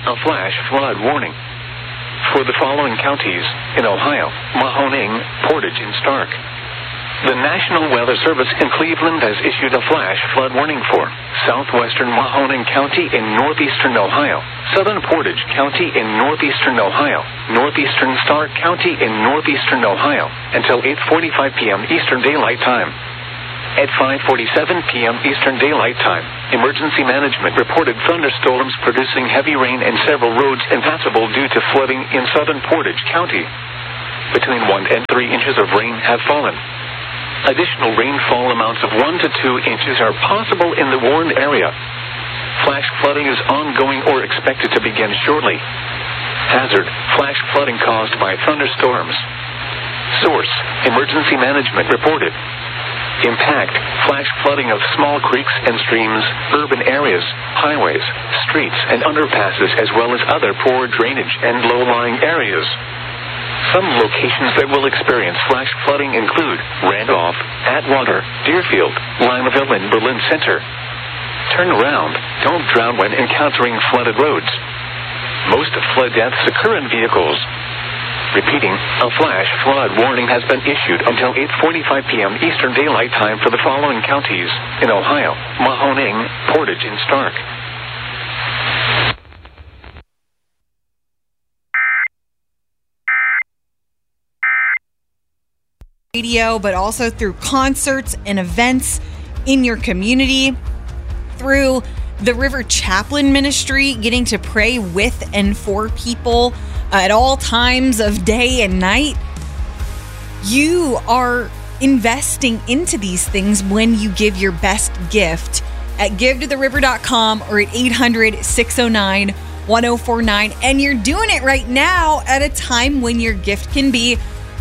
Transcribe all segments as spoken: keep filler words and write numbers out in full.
a flash flood warning for the following counties in Ohio: Mahoning, Portage, and Stark. The National Weather Service in Cleveland has issued a flash flood warning for southwestern Mahoning County in northeastern Ohio, southern Portage County in northeastern Ohio, northeastern Stark County in northeastern Ohio until eight forty-five p.m. Eastern Daylight Time. At five forty-seven p.m. Eastern Daylight Time, emergency management reported thunderstorms producing heavy rain and several roads impassable due to flooding in southern Portage County. Between one and three inches of rain have fallen. Additional rainfall amounts of one to two inches are possible in the warned area. Flash flooding is ongoing or expected to begin shortly. Hazard: flash flooding caused by thunderstorms. Source: emergency management reported. Impact: flash flooding of small creeks and streams, urban areas, highways, streets, and underpasses, as well as other poor drainage and low-lying areas. Some locations that will experience flash flooding include Randolph, Atwater, Deerfield, Limaville, and Berlin Center. Turn around. Don't drown when encountering flooded roads. Most flood deaths occur in vehicles. Repeating, a flash flood warning has been issued until eight forty-five p.m. Eastern Daylight Time for the following counties in Ohio: Mahoning, Portage, and Stark. Radio, but also through concerts and events in your community, through the River Chaplain Ministry, getting to pray with and for people at all times of day and night. You are investing into these things when you give your best gift at give to the river dot com or at eight hundred, six oh nine, one oh four nine. And you're doing it right now at a time when your gift can be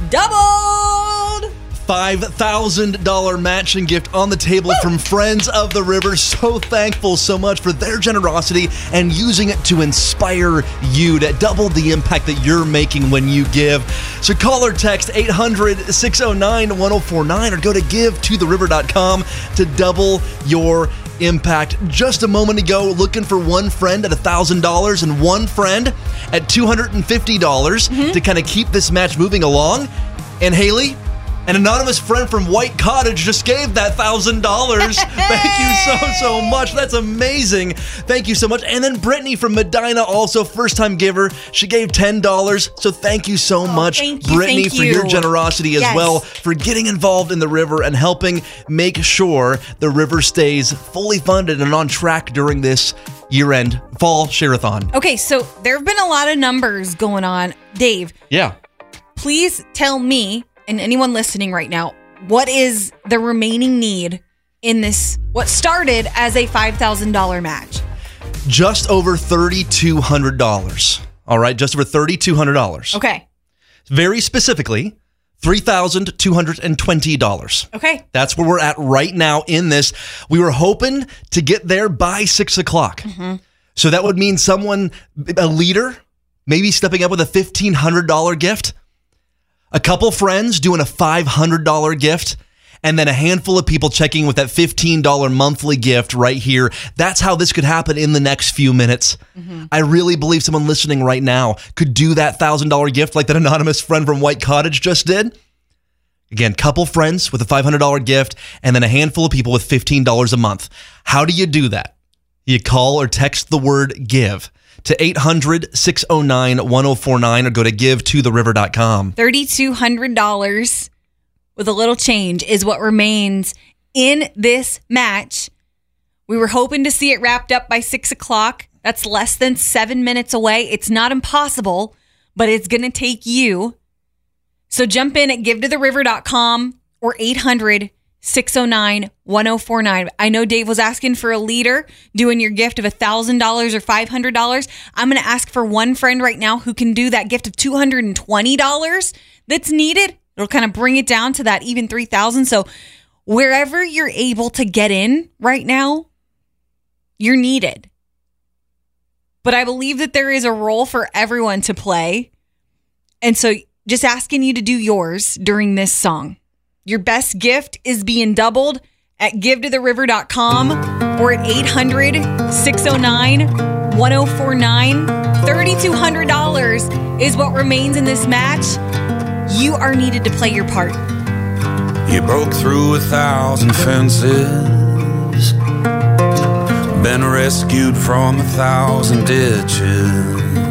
doubled. five thousand dollars matching gift on the table Woo! From Friends of the River. So thankful so much for their generosity and using it to inspire you to double the impact that you're making when you give. So call or text eight hundred, six oh nine, one oh four nine or go to give to the river dot com to double your impact. Just a moment ago, looking for one friend at one thousand dollars and one friend at two hundred fifty dollars mm-hmm. to kind of keep this match moving along. And Haley, an anonymous friend from White Cottage just gave that one thousand dollars. Thank you so, so much. That's amazing. Thank you so much. And then Brittany from Medina, also first-time giver. She gave ten dollars. So thank you so oh, much, thank you, Brittany, thank for you. your generosity as yes. well, for getting involved in the river and helping make sure the river stays fully funded and on track during this year-end fall share-a-thon. Okay, so there have been a lot of numbers going on. Dave. Yeah. Please tell me, and anyone listening right now, what is the remaining need in this, what started as a five thousand dollars match? Just over three thousand two hundred dollars. All right, just over three thousand two hundred dollars. Okay. Very specifically, three thousand two hundred twenty dollars. Okay. That's where we're at right now in this. We were hoping to get there by six o'clock. Mm-hmm. So that would mean someone, a leader, maybe stepping up with a fifteen hundred dollars gift. A couple friends doing a five hundred dollars gift, and then a handful of people checking with that fifteen dollars monthly gift right here. That's how this could happen in the next few minutes. Mm-hmm. I really believe someone listening right now could do that one thousand dollars gift like that anonymous friend from White Cottage just did. Again, couple friends with a five hundred dollars gift, and then a handful of people with fifteen dollars a month. How do you do that? You call or text the word GIVE to eight hundred, six oh nine, one oh four nine or go to give to the river dot com. three thousand two hundred dollars with a little change is what remains in this match. We were hoping to see it wrapped up by six o'clock. That's less than seven minutes away. It's not impossible, but it's going to take you. So jump in at give to the river dot com or eight hundred, six oh nine, one oh four nine. I know Dave was asking for a leader doing your gift of one thousand dollars or five hundred dollars. I'm going to ask for one friend right now who can do that gift of two hundred twenty dollars that's needed. It'll kind of bring it down to that even three thousand dollars. So wherever you're able to get in right now, you're needed. But I believe that there is a role for everyone to play. And so just asking you to do yours during this song. Your best gift is being doubled at give to the river dot com or at eight hundred, six oh nine, one oh four nine thirty-two hundred dollars is what remains in this match. You are needed to play your part. You broke through a thousand fences, been rescued from a thousand ditches.